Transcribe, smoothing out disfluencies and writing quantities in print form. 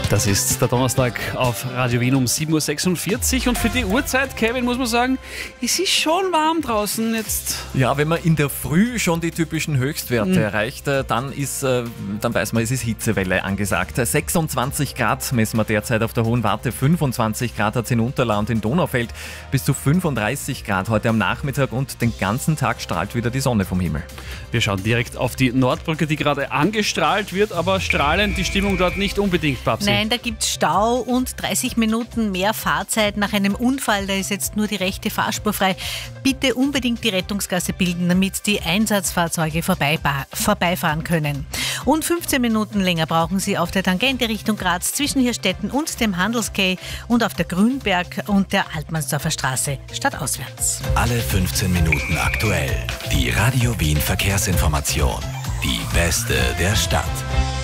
Das ist der Donnerstag auf Radio Wien um 7.46 Uhr und für die Uhrzeit, Kevin, muss man sagen, es ist schon warm draußen jetzt. Ja, wenn man in der Früh schon die typischen Höchstwerte erreicht, dann weiß man, es ist Hitzewelle angesagt. 26 Grad messen wir derzeit auf der Hohen Warte, 25 Grad hat es in Unterla und in Donaufeld, bis zu 35 Grad heute am Nachmittag und den ganzen Tag strahlt wieder die Sonne vom Himmel. Wir schauen direkt auf die Nordbrücke, die gerade angestrahlt wird, aber strahlend die Stimmung dort nicht unbedingt, Babsi. Nein, da gibt es Stau und 30 Minuten mehr Fahrzeit nach einem Unfall. Da ist jetzt nur die rechte Fahrspur frei. Bitte unbedingt die Rettungsgasse bilden, damit die Einsatzfahrzeuge vorbeifahren können. Und 15 Minuten länger brauchen Sie auf der Tangente Richtung Graz zwischen Hirstetten und dem Handelskay und auf der Grünberg und der Altmannsdorfer Straße stadtauswärts. Alle 15 Minuten aktuell. Die Radio Wien Verkehrsinformation. Die beste der Stadt.